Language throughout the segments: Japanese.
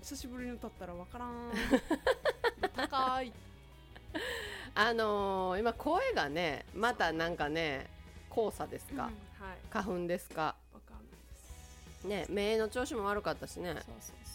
久しぶりに歌ったらわからん高い今声がねまたなんかね黄砂ですか、 はい、 花粉ですかわかんないですね、目の調子も悪かったしね。 そう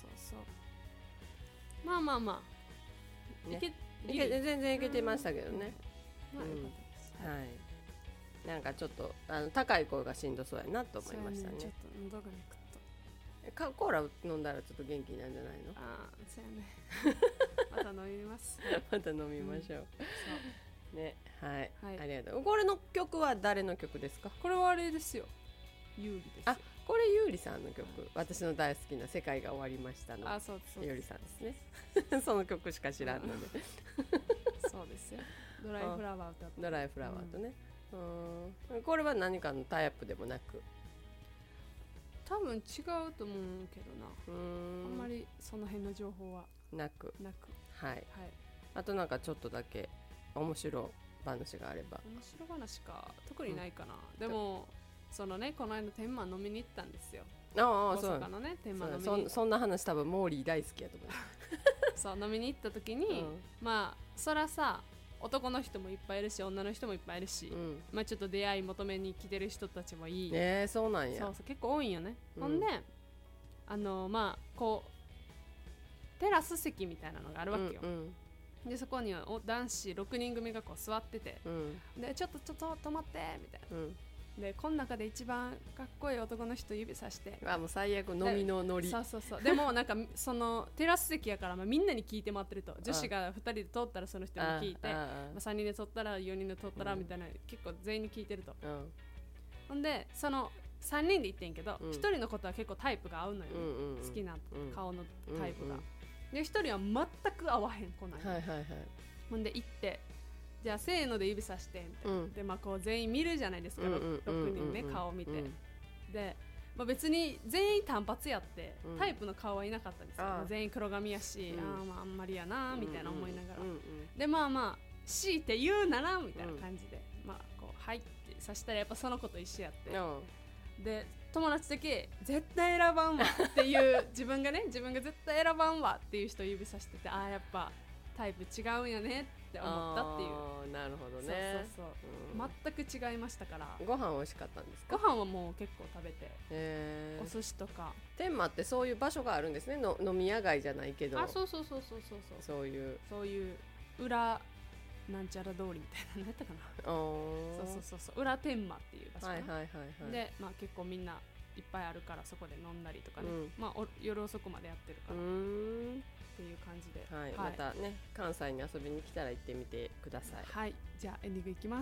まあまあまあ、 ね全全然いけてましたけどね、 まあよかったです、 はいなんかちょっと高い声がしんどそうやなと思いましたね。 ちょっと喉がねくっとコーラ飲んだらちょっと元気なんじゃないの。 ああそうやねまた飲みますまた飲みましょう、 そうねはい、 はいありがとう。これの曲は誰の曲ですか。 これはあれですよ有利ですよあこれゆうりさんの曲、私の大好きな世界が終わりましたのあそうですゆうりさんですねその曲しか知らんのでそうですよドライフラワー歌ってドライフラワーとね、これは何かのタイアップでもなく多分違うと思うけどなあんまりその辺の情報はなくなくはい、 はいあとなんかちょっとだけ面白話があれば。 面白話か特にないかな、でもそのねこの間天満飲みに行ったんですよ。大ああそう阪のね天満飲みにそんな話多分モーリー大好きやと思うそう飲みに行った時に、まあそらさ男の人もいっぱいいるし女の人もいっぱいいるし、まあちょっと出会い求めに来てる人たちもいい、 そうなんや。 そう結構多いんよね、ほんでまあこうテラス席みたいなのがあるわけよ、でそこには男子6人組がこう座ってて、でちょっと止まってみたいな、でこの中で一番かっこいい男の人指さしてもう最悪飲みのノリ。 そうでもなんかそのテラス席やから、まあ、みんなに聞いて回ってると女子が2人で通ったらその人に聞いてまあ、3人で通ったら4人で通ったらみたいな、結構全員に聞いてると、ほんでその3人で行ってんけど、1人のことは結構タイプが合うのよ、好きな顔のタイプが、で1人は全く合わへん子なんよ、ほんで行ってじゃあせーので指さしてみたいな、でまあこう全員見るじゃないですか、6人ね顔を見て、で、まあ、別に全員単発やって、タイプの顔はいなかったんですよ、まあ、全員黒髪やし、まあ、あんまりやなみたいな思いながら、でまあまあ強いて言うならみたいな感じで、まあこうはいってさしたらやっぱその子と一緒やって、で友達だけ絶対選ばんわっていう自分が絶対選ばんわっていう人を指さしてて、ああやっぱタイプ違うんやねって思ったっていう。 なるほどね。 全く違いましたから。 ご飯美味しかったんですか。 ご飯はもう結構食べて、お寿司とか。 天満ってそういう場所があるんですね。飲み屋街じゃないけど、 そういう裏なんちゃら通りみたいなのやったかな。そう裏天満っていう場所で、まあ結構みんないっぱいあるからそこで飲んだりとかね、まあ夜遅くまでやってるからっていう感じで、 またね関西に遊びに来たら行ってみてください。 はい、じゃあエンディングいきます。